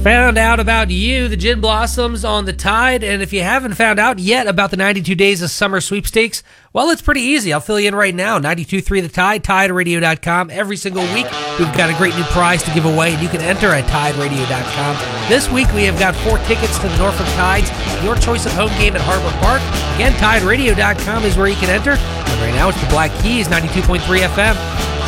Found out about you, the Gin Blossoms on the Tide, and if you haven't found out yet about the 92 Days of Summer Sweepstakes, well, it's pretty easy. I'll fill you in right now. 92.3 The Tide, TideRadio.com. Every single week, we've got a great new prize to give away, and you can enter at TideRadio.com. This week, we have got 4 tickets to the Norfolk Tides, your choice of home game at Harbor Park. Again, TideRadio.com is where you can enter. And right now, it's the Black Keys, 92.3 FM.